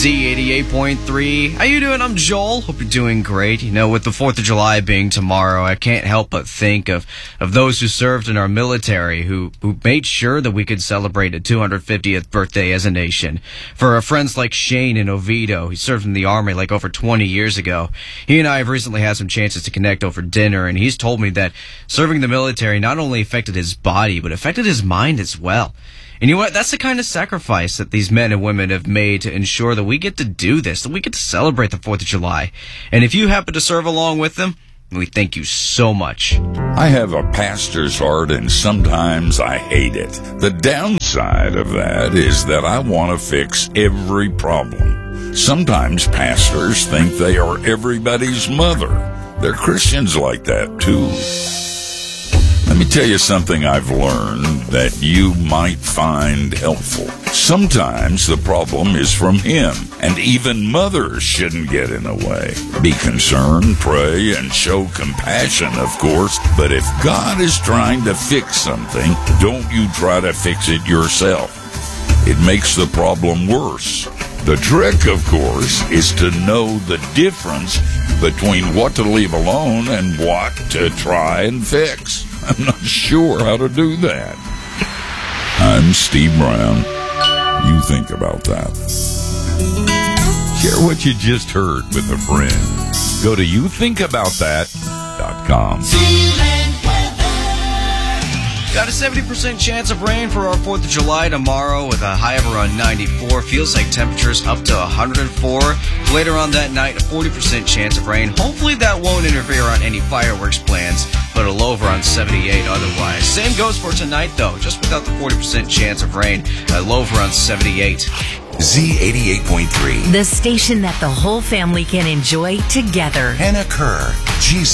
Z88.3. How you doing? I'm Joel. Hope you're doing great. You know, with the 4th of July being tomorrow, I can't help but think of those who served in our military who made sure that we could celebrate a 250th birthday as a nation. For our friends like Shane in Oviedo, he served in the Army like over 20 years ago. He and I have recently had some chances to connect over dinner, and he's told me that serving in the military not only affected his body, but affected his mind as well. And you know what? That's the kind of sacrifice that these men and women have made to ensure that we get to do this, that we get to celebrate the 4th of July. And if you happen to serve along with them, we thank you so much. I have a pastor's heart, and sometimes I hate it. The downside of that is that I want to fix every problem. Sometimes pastors think they are everybody's mother. They're Christians like that, too. Let me tell you something I've learned that you might find helpful. Sometimes the problem is from him, and even mothers shouldn't get in the way. Be concerned, pray, and show compassion, of course, but if God is trying to fix something, don't you try to fix it yourself. It makes the problem worse. The trick, of course, is to know the difference between what to leave alone and what to try and fix. I'm not sure how to do that. I'm Steve Brown. You think about that. Share what you just heard with a friend. Go to youthinkaboutthat.com. Got a 70% chance of rain for our 4th of July tomorrow with a high of around 94. Feels like temperatures up to 104. Later on that night, a 40% chance of rain. Hopefully that won't interfere on any fireworks plans, but a low of around 78 otherwise. Same goes for tonight, though, just without the 40% chance of rain. A low of around 78. Z88.3. The station that the whole family can enjoy together. Hannah Kerr.